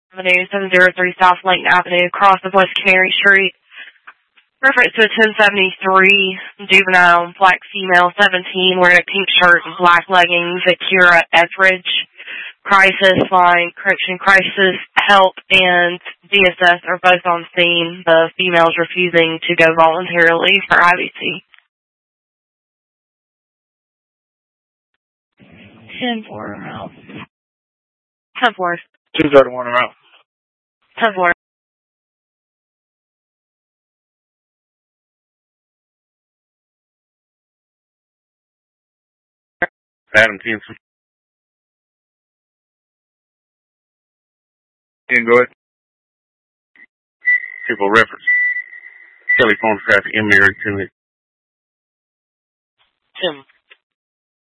Avenue, 703 South Lincoln Avenue, across of West Canary Street. Reference to a 1073 juvenile black female 17 wearing a pink shirt and black leggings at Kira Etheridge. Crisis line, correction, crisis help, and DSS are both on scene. The female's refusing to go voluntarily for IVC. 10-4 out. 10-4. 231 out. 10-4. Adam Tinson. Go ahead. Triple reference. Telephone traffic in Mary Tim